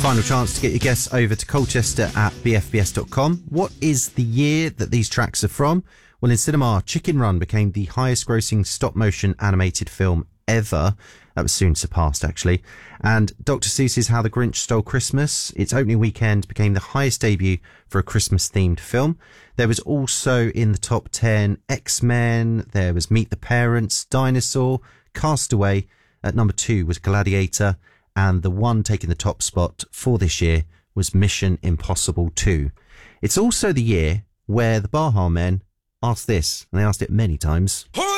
Final chance to get your guests over to Colchester at bfbs.com. What is the year that these tracks are from? Well, in cinema, Chicken Run became the highest grossing stop-motion animated film ever. That was soon surpassed, actually. And Dr. Seuss's How the Grinch Stole Christmas, its opening weekend became the highest debut for a Christmas-themed film. There was also in the top 10 X-Men, there was Meet the Parents, Dinosaur, Castaway. At number 2 was Gladiator. And the one taking the top spot for this year was Mission Impossible 2. It's also the year where the Baha Men asked this, and they asked it many times.